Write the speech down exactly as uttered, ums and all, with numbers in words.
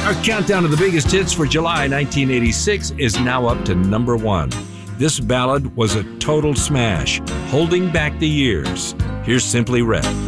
Our countdown of the biggest hits for July nineteen eighty-six is now up to number one. This ballad was a total smash, holding back the years. Here's Simply Red.